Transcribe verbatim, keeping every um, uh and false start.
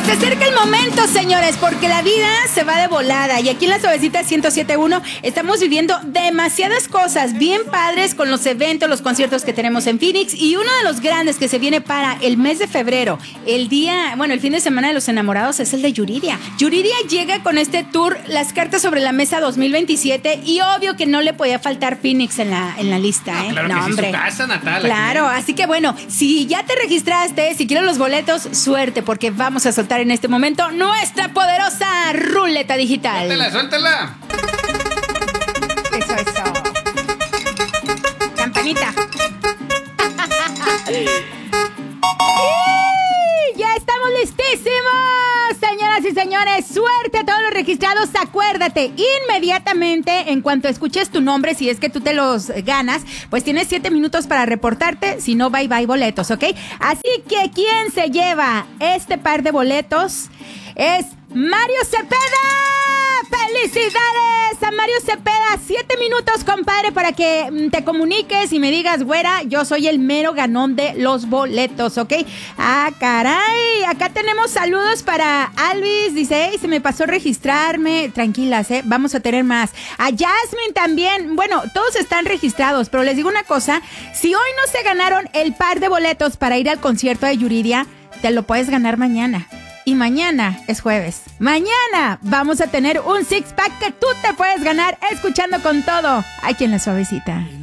se acerca el momento, señores, porque la vida se va de volada. Y aquí en la Suavecita ciento siete punto uno estamos viviendo demasiadas cosas bien padres con los eventos, los conciertos que tenemos en Phoenix. Y uno de los grandes que se viene para el mes de febrero, el día, bueno, el fin de semana de los enamorados, es el de Yuridia. Yuridia llega con este tour, Las Cartas sobre la Mesa dos mil veintisiete. Y obvio que no le podía faltar Phoenix en la, en la lista, ¿eh? No, claro no, que sí, hombre. su casa natal. Claro, aquí. así que bueno, si ya te registraste, si quieres los boletos, suerte, porque vamos a soltar en este momento nuestra poderosa ruleta digital. Suéltala, suéltala. Eso, eso. Campanita. ¡Y ya estamos listísimos! Señoras y señores, suerte a todos los registrados. Acuérdate, inmediatamente, en cuanto escuches tu nombre, si es que tú te los ganas, pues tienes siete minutos para reportarte. Si no, bye bye boletos, ¿ok? Así que, ¿quién se lleva este par de boletos? Es Mario Cepeda. ¡Felicidades a Mario Cepeda! Siete minutos, compadre, para que te comuniques y me digas, güera, yo soy el mero ganón de los boletos, ¿ok? ¡Ah, caray! Acá tenemos saludos para Alvis. Dice, hey, se me pasó registrarme. Tranquilas, ¿eh? Vamos a tener más. A Jasmine también. Bueno, todos están registrados, pero les digo una cosa. Si hoy no se ganaron el par de boletos para ir al concierto de Yuridia, te lo puedes ganar mañana. Y mañana es jueves. Mañana vamos a tener un six pack que tú te puedes ganar escuchando con todo aquí en La Suavecita.